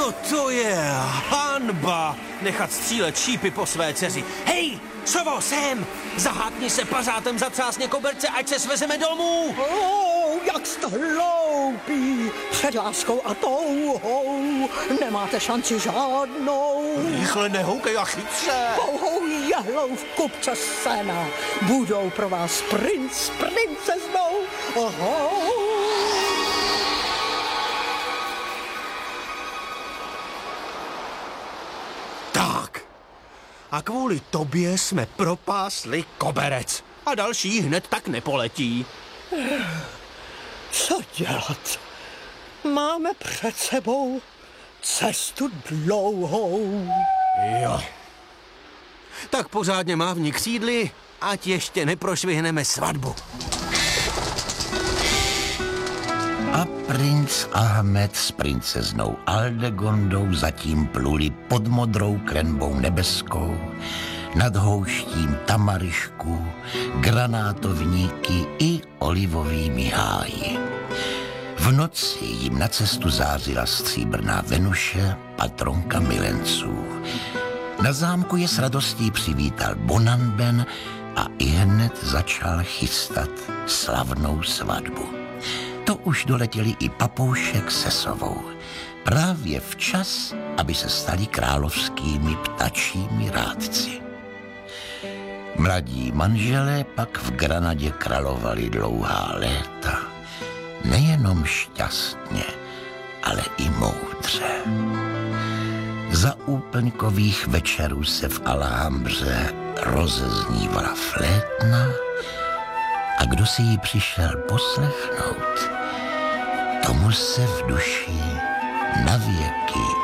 No to je hanba nechat střílet šípy po své dceři. Hej, sovo, sem! Zahákni se pařátem za třásně koberce, ať se svezeme domů! Jak jste hloupí, před láskou a touhou nemáte šanci žádnou. Rychle nehoukej a chyt se! Pouhou jehlou v kupce sena budou pro vás princ s princeznou. Tak. A kvůli tobě jsme propásli koberec. A další hned tak nepoletí. Co dělat? Máme před sebou cestu dlouhou. Jo. Tak pořádně mávni křídly, ať ještě neprošvihneme svatbu. A princ Ahmed s princeznou Aldegondou zatím pluli pod modrou klenbou nebeskou, nad houštím tamarišků, granátovníky i olivovými háji. V noci jim na cestu zářila stříbrná Venuše, patronka milenců. Na zámku je s radostí přivítal Bonanben a ihned začal chystat slavnou svatbu. To už doletěli i papoušek se sovou. Právě včas, aby se stali královskými ptačími rádci. Mladí manželé pak v Granadě královali dlouhá léta. Nejenom šťastně, ale i moudře. Za úplňkových večerů se v Alhambře rozeznívala flétna a kdo si ji přišel poslechnout, tomu se v duši navěky